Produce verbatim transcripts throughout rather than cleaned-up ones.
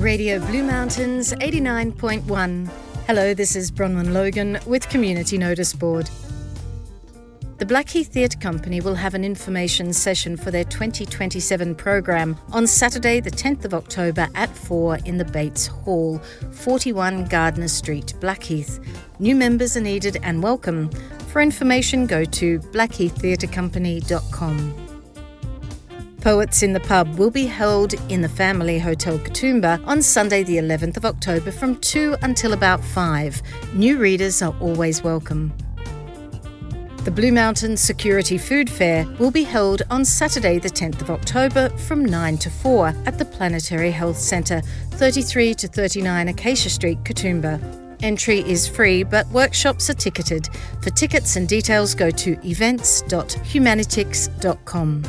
Radio Blue Mountains eighty-nine point one. Hello, this is Bronwyn Logan with Community Notice Board. The Blackheath Theatre Company will have an information session for their twenty twenty-seven program on Saturday the tenth of October at four in the Bates Hall, forty-one Gardner Street, Blackheath. New members are needed and welcome. For information, go to blackheath theatre company dot com. Poets in the Pub will be held in the Family Hotel Katoomba on Sunday the eleventh of October from two until about five. New readers are always welcome. The Blue Mountains Security Food Fair will be held on Saturday the tenth of October from nine to four at the Planetary Health Centre, thirty-three to thirty-nine Acacia Street, Katoomba. Entry is free, but workshops are ticketed. For tickets and details, go to events dot humanitix dot com.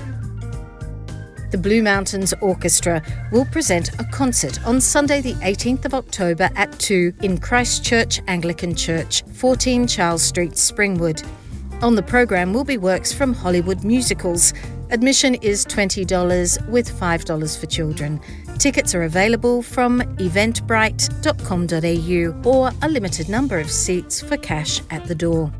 The Blue Mountains Orchestra will present a concert on Sunday the eighteenth of October at two in Christchurch Anglican Church, fourteen Charles Street, Springwood. On the program will be works from Hollywood musicals. Admission is twenty dollars with five dollars for children. Tickets are available from eventbrite dot com dot a u or a limited number of seats for cash at the door.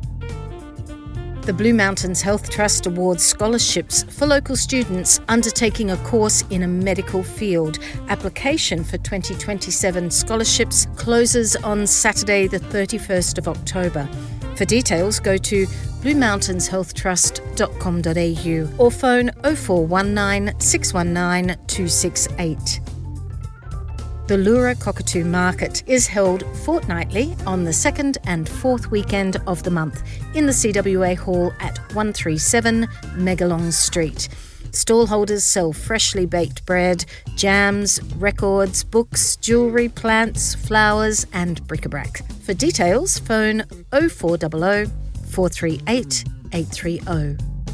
The Blue Mountains Health Trust awards scholarships for local students undertaking a course in a medical field. Application for twenty twenty-seven scholarships closes on Saturday the thirty-first of October. For details, go to blue mountains health trust dot com dot a u or phone oh four one nine, six one nine, two six eight. The Lura Cockatoo Market is held fortnightly on the second and fourth weekend of the month in the C W A Hall at one thirty-seven Megalong Street. Stallholders sell freshly baked bread, jams, records, books, jewellery, plants, flowers and bric-a-brac. For details, phone oh four hundred, four three eight, eight three oh.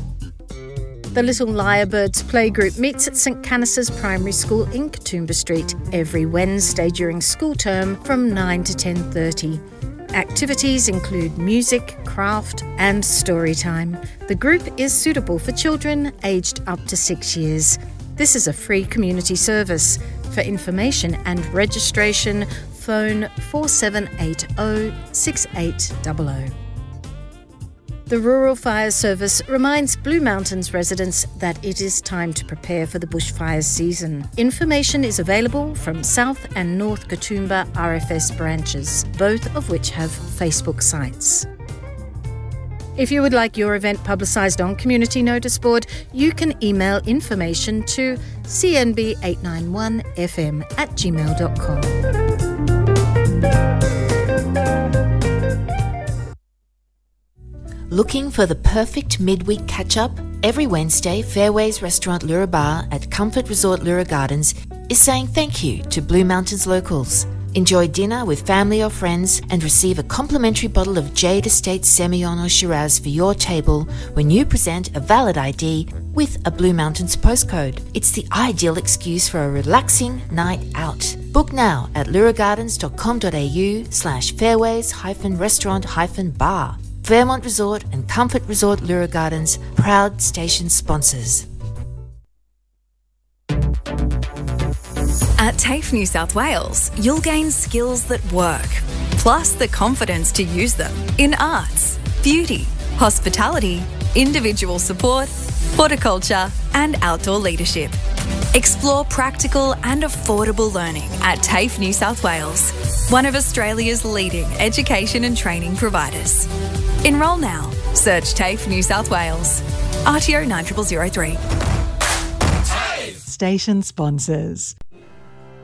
The Little Lyrebirds Playgroup meets at St Canice's Primary School in Katoomba Street every Wednesday during school term from nine to ten thirty. Activities include music, craft and story time. The group is suitable for children aged up to six years. This is a free community service. For information and registration, phone four seven eight oh, six eight zero zero. The Rural Fire Service reminds Blue Mountains residents that it is time to prepare for the bushfire season. Information is available from South and North Katoomba R F S branches, both of which have Facebook sites. If you would like your event publicised on Community Notice Board, you can email information to c n b eight nine one f m at gmail dot com. Looking for the perfect midweek catch-up? Every Wednesday, Fairways Restaurant Lura Bar at Comfort Resort Lura Gardens is saying thank you to Blue Mountains locals. Enjoy dinner with family or friends and receive a complimentary bottle of Jade Estate Semillon or Shiraz for your table when you present a valid I D with a Blue Mountains postcode. It's the ideal excuse for a relaxing night out. Book now at luragardens dot com dot a u slash fairways hyphen restaurant hyphen bar. Fairmont Resort and Comfort Resort Lura Gardens, proud station sponsors. At TAFE New South Wales, you'll gain skills that work, plus the confidence to use them in arts, beauty, hospitality, individual support, horticulture and outdoor leadership. Explore practical and affordable learning at TAFE New South Wales, one of Australia's leading education and training providers. Enrol now. Search TAFE New South Wales. R T O nine zero zero zero three. Station sponsors.